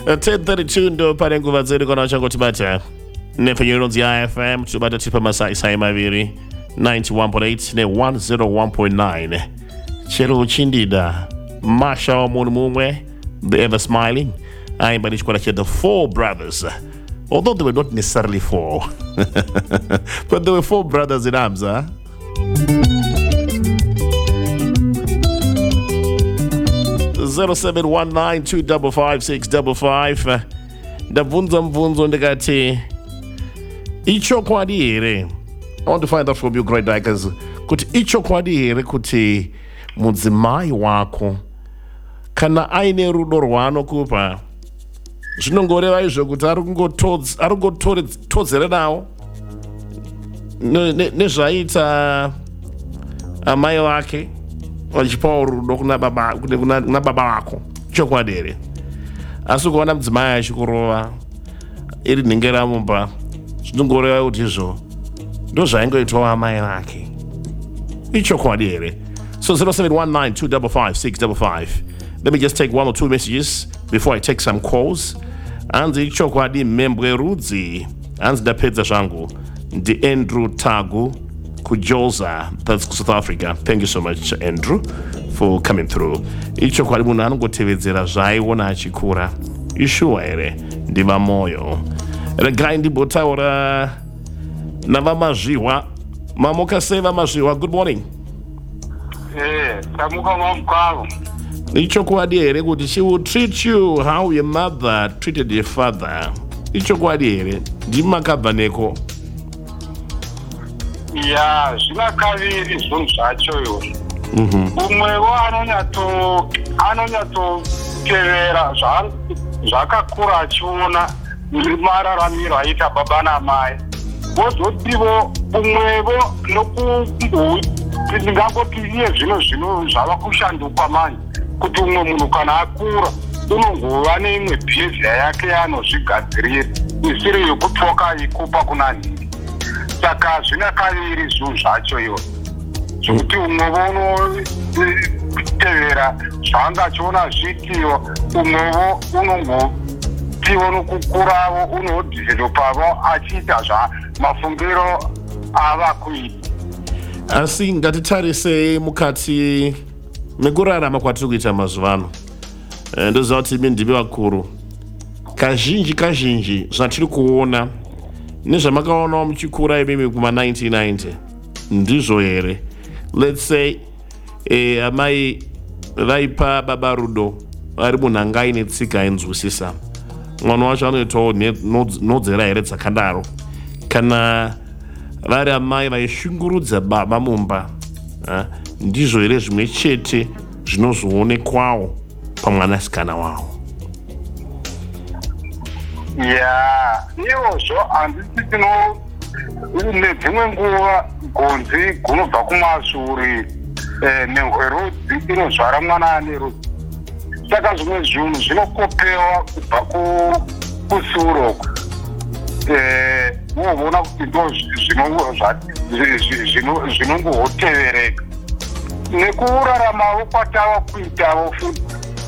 10:32 ndo pale nguva dzedu kana uchangotibata nepenyerunzi ya FM tubata tipa masai maviri 91.8 ne 101.9 chero uchindida Masha wa munhu mumwe the ever smiling aimbani chikwara che the four brothers, although they were not necessarily four but there were four brothers in arms, huh? 0719255655 ndabvunza mvunzo ndikati ichokwadi here. I want to find out from you great dikers kuti ichokwadi here kuti mudzimai wako kana aine rudo rwaanokupa zvinongoreva izvo kuti ari kungotodzera nawo nezvaita amai vake vachipawo rudo kuna baba vako. Chokwadi here? Asi kuona mudzimai achikurova iri nhinge ramumba zvinongoreva kuti izvo ndo zvaingoitwawo amai vake. Ichokwadi here? So 0719255655. Let me just take one or two messages before I take some calls. Anzi ichokwadi membwe rudzi. Anzi ndapedza zvangu. Ndi Andrew Tagu kuJoza, that's South Africa. Thank you so much, Andrew, for coming through. Ichokwadi munhu anongotevedzera zvaiona achikura. Ishuwa here? Ndiva moyo. Regai ndimbotaura navamazviwa. Mamoka seva mazviwa. Good morning. Tamuka mamukavo. Ichokwadi here kuti she will treat you how your mother treated your father. Ichokwadi here? Ndimakabva neko. Ya, zvinakaviri zvinhu zvacho iwo. Umwewo anonyatotevera zvakakura achiona mararamiro aita baba namai. Wozotiwo umwewo ndingangoti iye zvino zvava kushanduka manje kuti umwe munhu kana akura unongova neimwe behavior yake yaanozvigadzirira isiri yokutwoka ikupa kuna nhini. Saka zvinakaviri zvinhu zvacho iwo zvokuti umwevo unotevera zvaangachiona zviitiwo, umwevo unongotiwo nokukuravo unodhevhelopavo achiita zvamafungiro ava kuita. Asi ngatitarise mukati mekurarama kwatiri kuita mazuva ano. Ndoziva kuti imi ndimi vakuru. Kazhinji zvatiri kuona nezvamakaonawo muchikura imimi kuma 1990 ndizvo here? Let's say amai vaipa baba rudo vari munhu anga aine tsika ainzwisisa. Mwana wacho anoitawo nodzera here dzakadaro. Kana vari amai vaishungurudza baba mumba, ndizvo here zvimwe chete zvinozoonekwawo pamwanasikana wavo? Ya, iwozvo handisi nedzimwe nguva gonzi gunobva kumasuri nehwe rudzi inozvara mwana ane rudzi. Saka zvimwe zvinhu zvinokopewa kubva kusuroko. Woona kuti ndo zvinongohotevereka nekuraramawo kwatava kuitawo futi.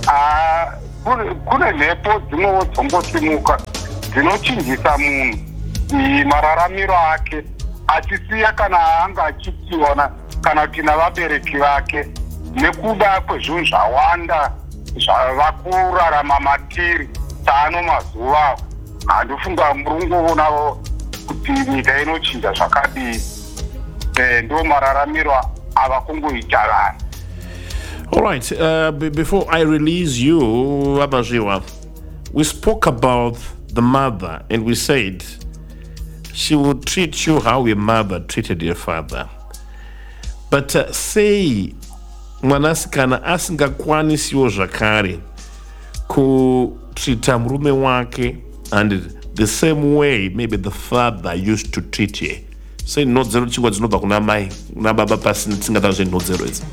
Kune mhepo dzimwewo dzongotimuka dzinochinjisa munhu mararamiro ake achisiya kana anga achitiona kana kuti navabereki vake nekuda kwezvinhu zvawanda zvavakurarama matiri taano mazuva. Handifunga murungoonavo kuti nyika inochinja zvakadii. Ndo mararamiro ava kungoita vanhu. All right, before I release you, Abazhiwa, we spoke about the mother and we said she would treat you how your mother treated your father. But say mwanasikana asingakwanisiwo zvakare kutrita murume wake and the same way maybe the father used to treat you. Say nodzero chingwa dzinobva kuna mai kuna baba pasina tsingatanga zvenodzero idzi.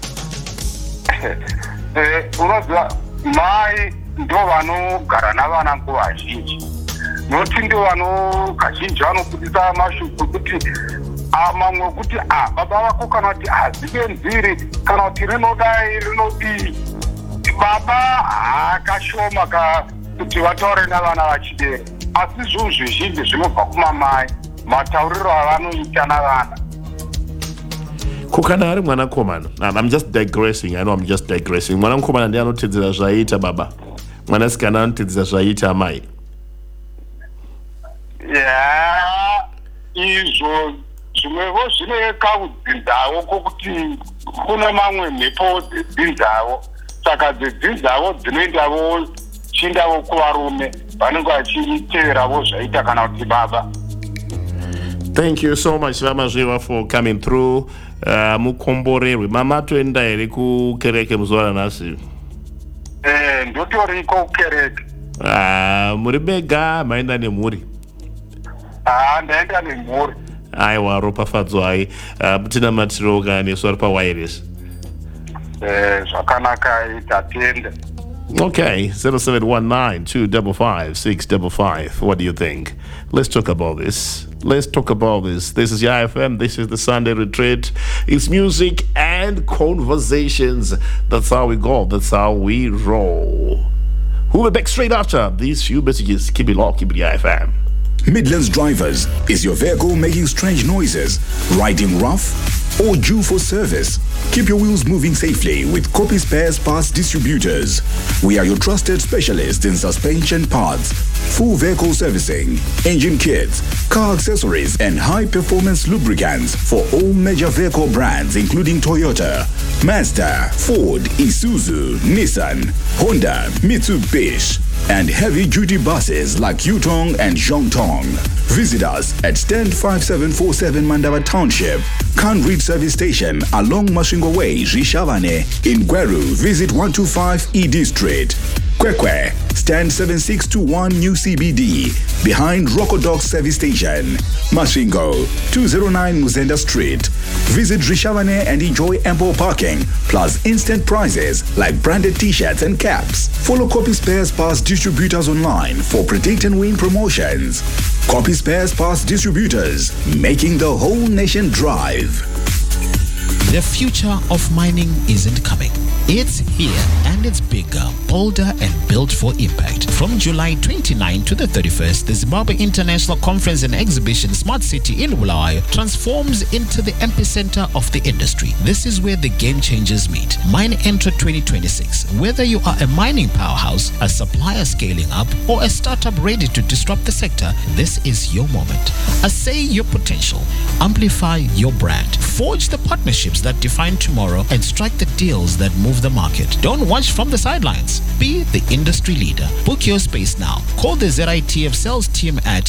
Unoziva mai ndo vanogara navana nguva zhinji, noti ndo kazhinji vanobudisa mashuku kuti mamwe kuti baba vako kana kuti zibenziri kana kuti rinodai rinodii. Baba akashoma kuti vataure navana vachidera, asi zvinhu zvizhinji zvinobva kumamai, matauriro avanoita navana. Kukana ari mwana komana. I'm just digressing. I know I'm just digressing. Mwana komana ndiye anotedzera zvaita baba. Mwana sikana anotedzera zvaita amai. Yeah, izvo zvimwevo zvinoeka kudzinzawo kokuti kuna mamwe mhepo dzinzawo. Saka dzinzawo dzinoendavo chindavo kuvarume vanenge vachiteverawo zvaita kana kuti baba. Thank you so much Vamazviwa for coming through. Mukomborerwe mama toenda here kukereke muzuva ranhasi? Ndotoriko kukereke. Muri bega maenda nemhuri? Ndaenda nemhuri. Aiwa ropafadzwai. Tinamatiro kanesu ari pawireless. Zvakanaka tatenda. Okay, 0719-255-655. What do you think? Let's talk about this. Let's talk about this. This is Yaya FM. This is the Sunday Retreat. It's music and conversations. That's how we go. That's how we roll. We'll be back straight after these few messages. Keep it locked. Keep it Yaya FM. Midlands Drivers, is your vehicle making strange noises, riding rough, or due for service? Keep your wheels moving safely with Copy Spares Parts Distributors. We are your trusted specialists in suspension parts, full vehicle servicing, engine kits, car accessories, and high-performance lubricants for all major vehicle brands including Toyota, Mazda, Ford, Isuzu, Nissan, Honda, Mitsubishi, and heavy-duty buses like Yutong and Zhongtong. Visit us at Stand 5747 Mandava Township, Kanrit Service Station along Mashingo Way, Rishavane. In Gweru, visit 125 ED Street. Kwekwe, Stand 7621 New CBD, behind Rocodog Service Station. Mashingo, 209 Muzenda Street. Visit Rishavane and enjoy ample parking, plus instant prizes like branded t-shirts and caps. Follow Copy Spares Parts Distributors online for predict and win promotions. Copy Spares Parts Distributors, making the whole nation drive. The future of mining isn't coming. It's here, and it's bigger, bolder, and built for impact. From July 29 to the 31st, the Zimbabwe International Conference and Exhibition Smart City in Bulawayo transforms into the epicenter of the industry. This is where the game changers meet. Mine Enter 2026. Whether you are a mining powerhouse, a supplier scaling up, or a startup ready to disrupt the sector, this is your moment. Assay your potential. Amplify your brand. Forge the partnerships that define tomorrow and strike the deals that move the market. Don't watch from the sidelines. Be the industry leader. Book your space now. Call the ZITF sales team at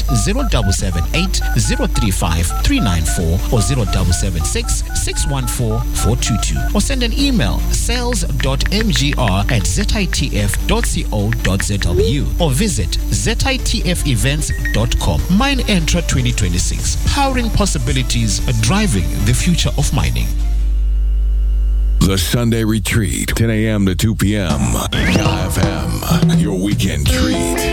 0778 035 394 or 0776 614 422 or send an email sales.mgr@zitf.co.zw or visit zitfevents.com. Mine Entra 2026. Powering possibilities, driving the future of mining. The Sunday Retreat, 10 a.m. to 2 p.m. FM, your weekend treat.